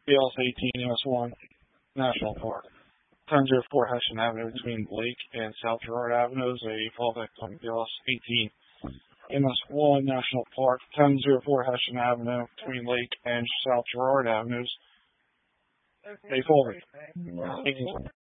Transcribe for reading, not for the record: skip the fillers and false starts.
BLS 18 MS1 National Park. 1004 Hessian Avenue between Lake and South Girard Avenues, a fall victim, BLS 18 MS1 National Park. 1004 Hessian Avenue between Lake and South Girard Avenues, a fall victim.